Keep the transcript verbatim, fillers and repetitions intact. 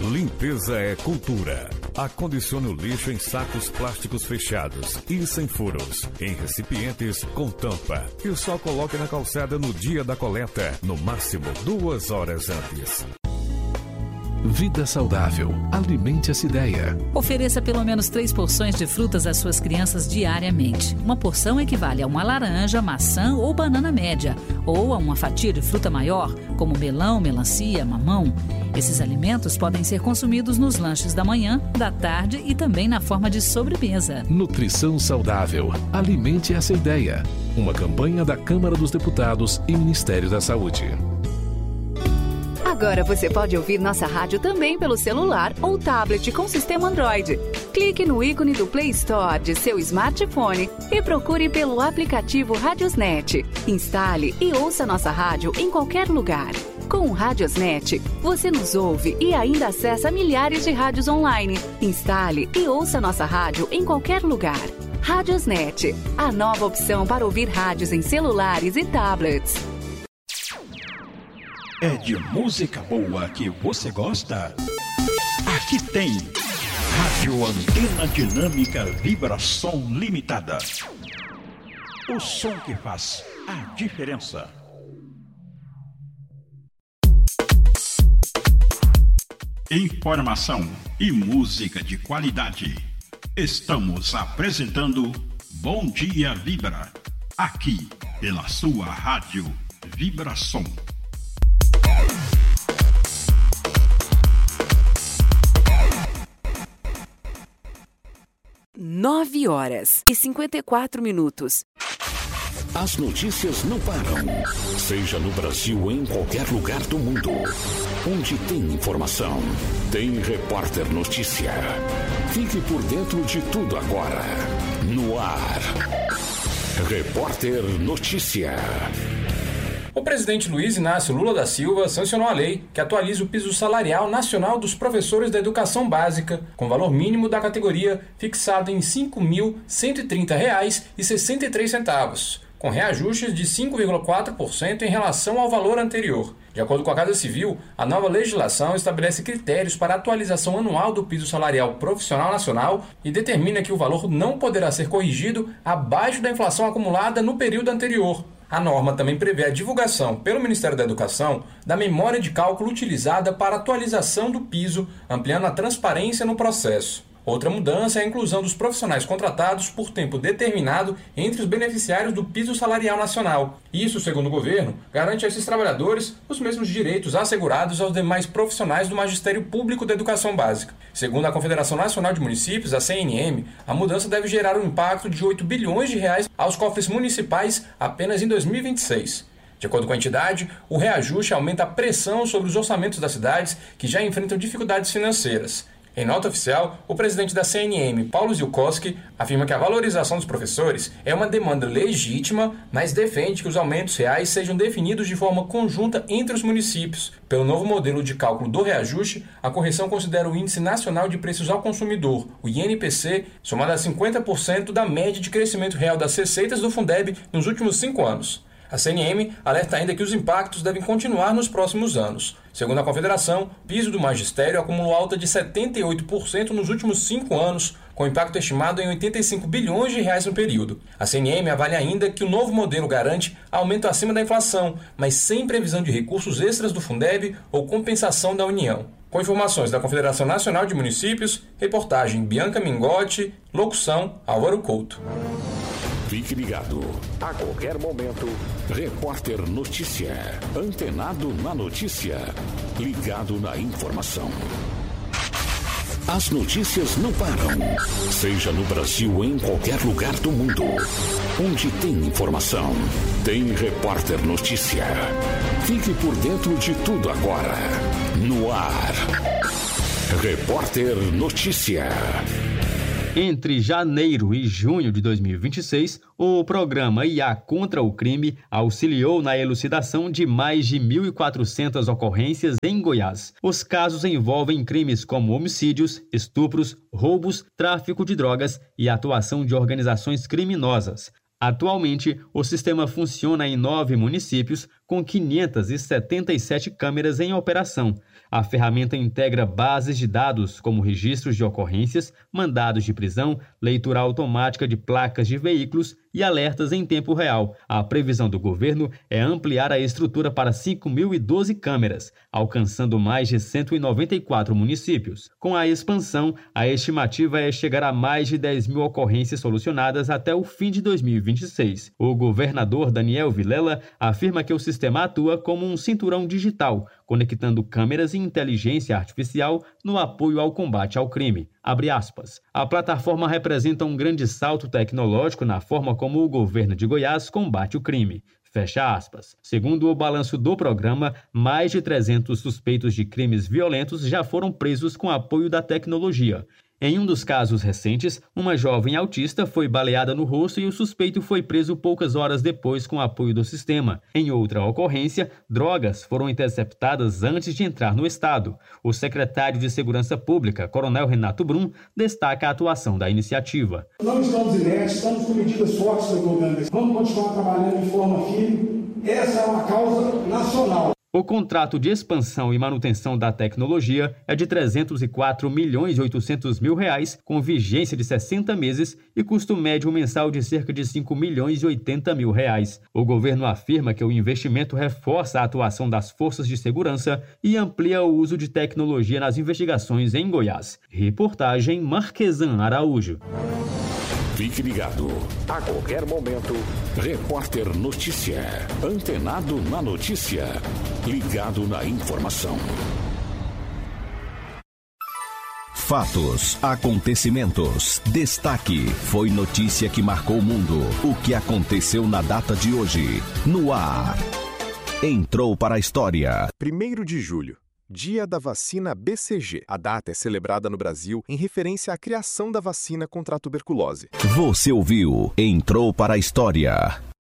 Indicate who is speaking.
Speaker 1: Limpeza é cultura. Acondicione o lixo em sacos plásticos fechados e sem furos, em recipientes com tampa. E só coloque na calçada no dia da coleta, no máximo duas horas antes.
Speaker 2: Vida saudável. Alimente essa ideia.
Speaker 3: Ofereça pelo menos três porções de frutas às suas crianças diariamente. Uma porção equivale a uma laranja, maçã ou banana média, ou a uma fatia de fruta maior, como melão, melancia, mamão. Esses alimentos podem ser consumidos nos lanches da manhã, da tarde e também na forma de sobremesa.
Speaker 2: Nutrição saudável. Alimente essa ideia. Uma campanha da Câmara dos Deputados e Ministério da Saúde.
Speaker 4: Agora você pode ouvir nossa rádio também pelo celular ou tablet com sistema Android. Clique no ícone do Play Store de seu smartphone e procure pelo aplicativo Radiosnet. Instale e ouça nossa rádio em qualquer lugar. Com o Radiosnet, você nos ouve e ainda acessa milhares de rádios online. Instale e ouça nossa rádio em qualquer lugar. Radiosnet, a nova opção para ouvir rádios em celulares e tablets.
Speaker 5: É de música boa que você gosta? Aqui tem Rádio Antena Dinâmica Vibração Limitada. O som que faz a diferença. Informação e música de qualidade. Estamos apresentando Bom Dia Vibra, aqui pela sua Rádio Vibração.
Speaker 4: Nove horas e cinquenta e quatro minutos.
Speaker 2: As notícias não param. Seja no Brasil ou em qualquer lugar do mundo. Onde tem informação, tem Repórter Notícia. Fique por dentro de tudo agora. No ar. Repórter Notícia.
Speaker 6: O presidente Luiz Inácio Lula da Silva sancionou a lei que atualiza o piso salarial nacional dos professores da educação básica, com valor mínimo da categoria fixado em cinco mil cento e trinta reais e sessenta e três centavos, com reajustes de cinco vírgula quatro por cento em relação ao valor anterior. De acordo com a Casa Civil, a nova legislação estabelece critérios para a atualização anual do piso salarial profissional nacional e determina que o valor não poderá ser corrigido abaixo da inflação acumulada no período anterior. A norma também prevê a divulgação pelo Ministério da Educação da memória de cálculo utilizada para atualização do piso, ampliando a transparência no processo. Outra mudança é a inclusão dos profissionais contratados por tempo determinado entre os beneficiários do piso salarial nacional. Isso, segundo o governo, garante a esses trabalhadores os mesmos direitos assegurados aos demais profissionais do Magistério Público da Educação Básica. Segundo a Confederação Nacional de Municípios, a C N M, a mudança deve gerar um impacto de oito bilhões de reais aos cofres municipais apenas em dois mil e vinte e seis. De acordo com a entidade, o reajuste aumenta a pressão sobre os orçamentos das cidades que já enfrentam dificuldades financeiras. Em nota oficial, o presidente da C N M, Paulo Zielkowski, afirma que a valorização dos professores é uma demanda legítima, mas defende que os aumentos reais sejam definidos de forma conjunta entre os municípios. Pelo novo modelo de cálculo do reajuste, a correção considera o Índice Nacional de Preços ao Consumidor, o I N P C, somado a cinquenta por cento da média de crescimento real das receitas do Fundeb nos últimos cinco anos. A C N M alerta ainda que os impactos devem continuar nos próximos anos. Segundo a Confederação, o piso do magistério acumulou alta de setenta e oito por cento nos últimos cinco anos, com impacto estimado em oitenta e cinco bilhões de reais no período. A C N M avalia ainda que o novo modelo garante aumento acima da inflação, mas sem previsão de recursos extras do Fundeb ou compensação da União. Com informações da Confederação Nacional de Municípios, reportagem Bianca Mingotti, locução Álvaro Couto.
Speaker 2: Fique ligado. A qualquer momento, Repórter Notícia. Antenado na notícia. Ligado na informação. As notícias não param. Seja no Brasil ou em qualquer lugar do mundo. Onde tem informação, tem Repórter Notícia. Fique por dentro de tudo agora. No ar. Repórter Notícia.
Speaker 7: Entre janeiro e junho de dois mil e vinte e seis, o programa I A contra o Crime auxiliou na elucidação de mais de mil e quatrocentas ocorrências em Goiás. Os casos envolvem crimes como homicídios, estupros, roubos, tráfico de drogas e atuação de organizações criminosas. Atualmente, o sistema funciona em nove municípios, com quinhentas e setenta e sete câmeras em operação. A ferramenta integra bases de dados como registros de ocorrências, mandados de prisão, leitura automática de placas de veículos e alertas em tempo real. A previsão do governo é ampliar a estrutura para cinco mil e doze câmeras, alcançando mais de cento e noventa e quatro municípios. Com a expansão, a estimativa é chegar a mais de dez mil ocorrências solucionadas até o fim de dois mil e vinte e seis. O governador Daniel Vilela afirma que o sistema atua como um cinturão digital, conectando câmeras e inteligência artificial no apoio ao combate ao crime. Abre aspas. A plataforma representa um grande salto tecnológico na forma como o governo de Goiás combate o crime. Fecha aspas. Segundo o balanço do programa, mais de trezentos suspeitos de crimes violentos já foram presos com apoio da tecnologia. Em um dos casos recentes, uma jovem autista foi baleada no rosto e o suspeito foi preso poucas horas depois com apoio do sistema. Em outra ocorrência, drogas foram interceptadas antes de entrar no estado. O secretário de Segurança Pública, Coronel Renato Brum, destaca a atuação da iniciativa.
Speaker 8: Não estamos inertes, estamos com medidas fortes do governo. Vamos continuar trabalhando de forma firme. Essa é uma causa nacional.
Speaker 7: O contrato de expansão e manutenção da tecnologia é de trezentos e quatro milhões e oitocentos mil reais, com vigência de sessenta meses e custo médio mensal de cerca de cinco milhões e oitenta mil reais. O governo afirma que o investimento reforça a atuação das forças de segurança e amplia o uso de tecnologia nas investigações em Goiás. Reportagem Marquesan Araújo.
Speaker 2: Fique ligado. A qualquer momento, Repórter Notícia. Antenado na notícia. Ligado na informação.
Speaker 9: Fatos, acontecimentos, destaque. Foi notícia que marcou o mundo. O que aconteceu na data de hoje. No ar. Entrou para a história.
Speaker 10: primeiro de julho. Dia da Vacina B C G. A data é celebrada no Brasil em referência à criação da vacina contra a tuberculose.
Speaker 9: Você ouviu? Entrou para a história.